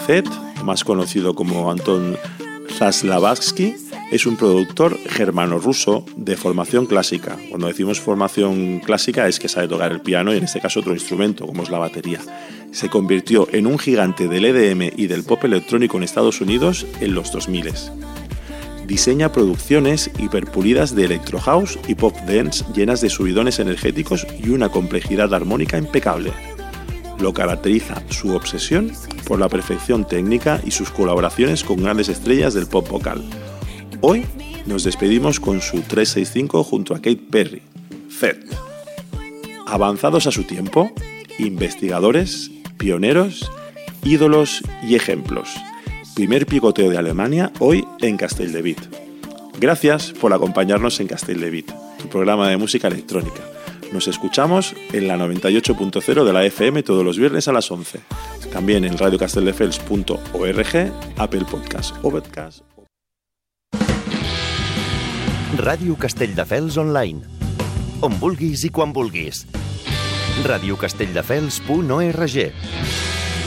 Zed, más conocido como Anton Zaslavsky, es un productor germano-ruso de formación clásica. Cuando decimos formación clásica es que sabe tocar el piano y en este caso otro instrumento, como es la batería. Se convirtió en un gigante del EDM y del pop electrónico en Estados Unidos en los 2000. Diseña producciones hiperpulidas de electro house y pop dance llenas de subidones energéticos y una complejidad armónica impecable. Lo caracteriza su obsesión por la perfección técnica y sus colaboraciones con grandes estrellas del pop vocal. Hoy nos despedimos con su 365 junto a Katy Perry, Zed. Avanzados a su tiempo, investigadores, pioneros, ídolos y ejemplos. Primer picoteo de Alemania hoy en Castelldevit. Gracias por acompañarnos en Castelldevit, tu programa de música electrónica. Nos escuchamos en la 98.0 de la FM todos los viernes a las 11. También en radiocastelldefels.org, Apple Podcast o Podcast. Ràdio Castelldefels Online. On vulguis i quan vulguis. radiocastelldefels.org